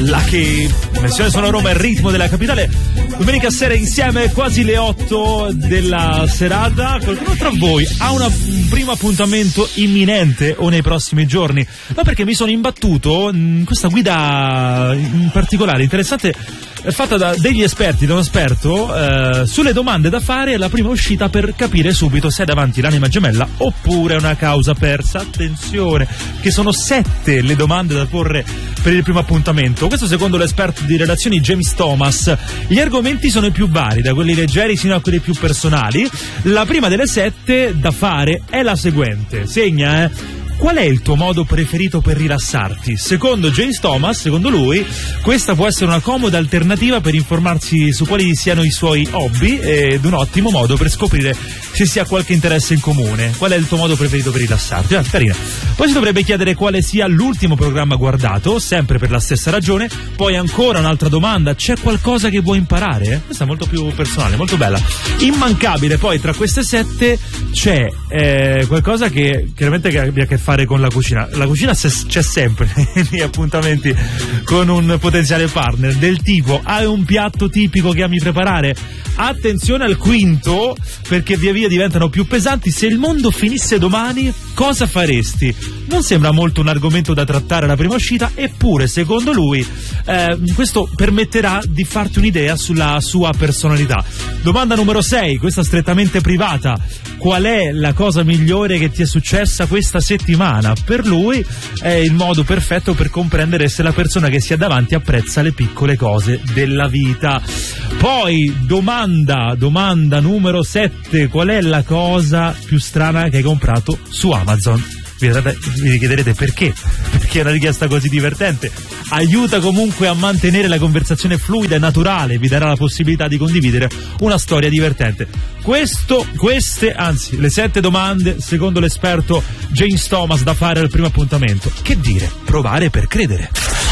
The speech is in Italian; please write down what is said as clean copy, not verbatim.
Lucky, versione sono Roma, il ritmo della capitale. Domenica sera insieme, quasi le 8 della serata. Qualcuno tra voi ha un primo appuntamento imminente o nei prossimi giorni? Ma perché mi sono imbattuto in questa guida in particolare interessante, fatta da degli esperti, da un esperto, sulle domande da fare alla prima uscita per capire subito se è davanti l'anima gemella oppure una causa persa. Attenzione, che sono 7 le domande da porre per il primo appuntamento. Questo secondo l'esperto di relazioni James Thomas. Gli argomenti sono i più vari, da quelli leggeri sino a quelli più personali. La prima delle 7 da fare è la seguente. Segna, Qual è il tuo modo preferito per rilassarti? Secondo James Thomas, secondo lui, questa può essere una comoda alternativa per informarsi su quali siano i suoi hobby ed un ottimo modo per scoprire se si ha qualche interesse in comune. Qual è il tuo modo preferito per rilassarti? Carina. Poi si dovrebbe chiedere quale sia l'ultimo programma guardato, sempre per la stessa ragione. Poi ancora un'altra domanda: c'è qualcosa che vuoi imparare? Questa è molto più personale, molto bella. Immancabile poi tra queste 7 c'è qualcosa che chiaramente abbia a che fare con la cucina. La cucina c'è sempre negli appuntamenti con un potenziale partner, del tipo: hai un piatto tipico che ami preparare? Attenzione al quinto, perché via via diventano più pesanti. Se il mondo finisse domani, cosa faresti? Non sembra molto un argomento da trattare alla prima uscita, eppure secondo lui questo permetterà di farti un'idea sulla sua personalità. Domanda numero 6, questa strettamente privata: qual è la cosa migliore che ti è successa questa settimana? Per lui è il modo perfetto per comprendere se la persona che si ha davanti apprezza le piccole cose della vita. Poi domanda numero 7: qual è la cosa più strana che hai comprato su Amazon? Vi chiederete perché? Perché è una richiesta così divertente. Aiuta comunque a mantenere la conversazione fluida e naturale, vi darà la possibilità di condividere una storia divertente. Le 7 domande secondo l'esperto James Thomas da fare al primo appuntamento. Che dire? Provare per credere.